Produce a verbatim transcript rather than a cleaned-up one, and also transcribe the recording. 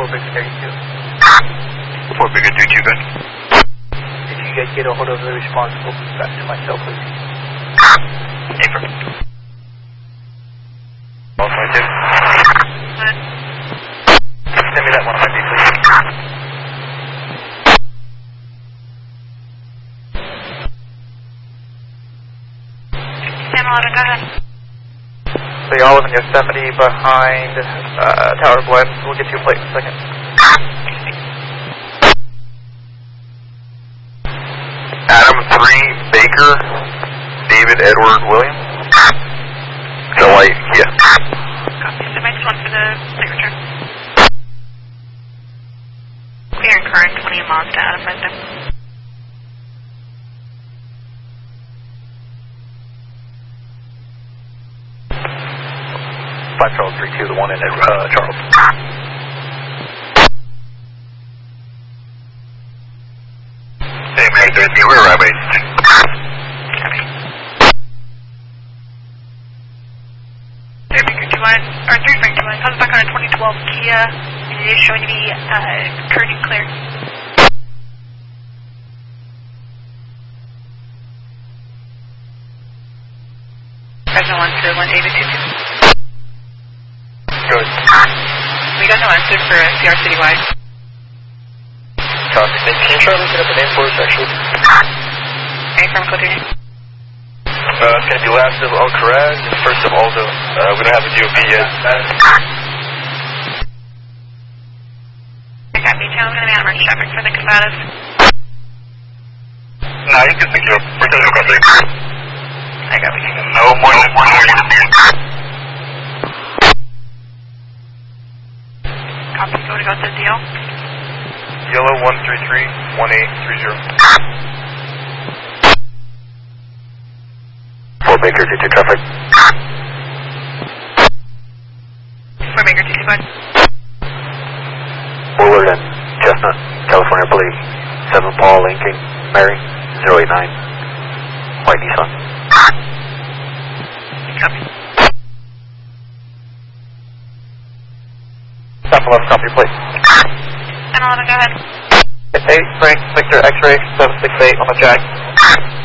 four Big thirty-two. four Big thirty-two, good. Did you guys get a hold of the responsible back to myself, please? April. one twenty-two. Send me that one, please. ten eleven, go ahead. So y'all live in Yosemite behind uh, Tower Glen. We'll get you a plate in a second. Adam three, Baker, David Edward William. So light, yeah. Copy. Somebody just one for the signature. Clear and current, twenty miles to Adam resident. five Charles three two, the one in uh, Charles. Hey, Mary thirty-three, we're right away. three Baker two one, or three Frank two one, comes back on a twenty twelve Kia. It is showing to be uh, current and clear. President one to one David two two. Good. We got no answer for uh, C R Citywide. Copy. Can you try looking up the name for us, actually? Any from code three? Uh, it's going to be last of Alcaraz and first of Aldo. Uh, we don't have a D O P yet. I got details. I'm going to be on emergency traffic for the combatives. No, you can secure. We're going to go there. I got you. No more than one more unit. Copy. So we got the deal. Yellow one three three, one eight three zero. four Baker, two two traffic. four Baker two two, bud. Bullard and Chestnut, California Police, seven Paul, Lincoln, Mary, zero eight nine, white Nissan. Copy. Stop eleven, copy your plate. ten eleven, go ahead. eight, Frank, Victor, X-ray, seven six eight on the jack.